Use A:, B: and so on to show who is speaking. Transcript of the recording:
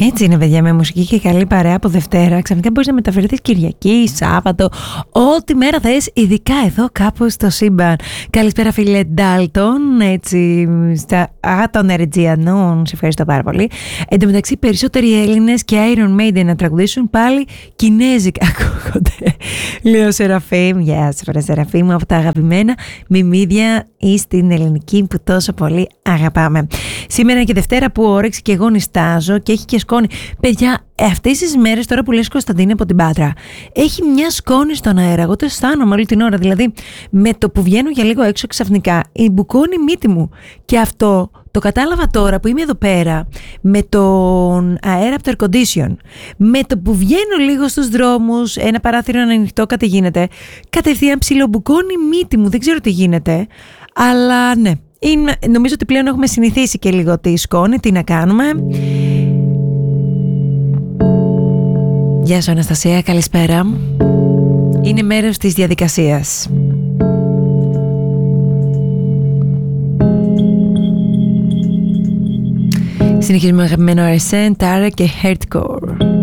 A: Έτσι είναι, παιδιά, με μουσική και καλή παρέα από Δευτέρα. Ξαφνικά μπορείς να μεταφερθείς Κυριακή, Σάββατο, ό,τι μέρα θες, ειδικά εδώ κάπου στο σύμπαν. Καλησπέρα, φίλε Ντάλτον, έτσι, των Ερετζιανών, σε ευχαριστώ πάρα πολύ. Εν τω μεταξύ, περισσότεροι Έλληνες και Iron Maiden να τραγουδήσουν πάλι κινέζικα ακούγονται. Λέει ο Σεραφείμ, γεια σας, βρε Σεραφείμ, από τα αγαπημένα μιμίδια ή στην ελληνική που τόσο πολύ αγαπάμε. Σήμερα και Δευτέρα που όρεξη και εγώ νιστάζω και έχει και σκόνη. Παιδιά, αυτές τις μέρες τώρα που λες Κωνσταντίνη από την Πάτρα, έχει μια σκόνη στον αέρα. Εγώ το αισθάνομαι όλη την ώρα. Δηλαδή, με το που βγαίνω για λίγο έξω ξαφνικά, η μπουκώνει η μύτη μου. Και αυτό το κατάλαβα τώρα που είμαι εδώ πέρα με τον αέρα από το air condition. Με το που βγαίνω λίγο στους δρόμους, ένα παράθυρο ανοιχτό, κάτι γίνεται. Κατευθείαν ψιλομπουκώνει η μύτη μου. Δεν ξέρω τι γίνεται. Αλλά ναι. Νομίζω ότι πλέον έχουμε συνηθίσει και λίγο τη σκόνη. Τι να κάνουμε. Γεια σου Αναστασία, καλησπέρα. Είναι μέρος της διαδικασίας. Συνεχίζουμε αγαπημένο RSN, Tara και Hardcore.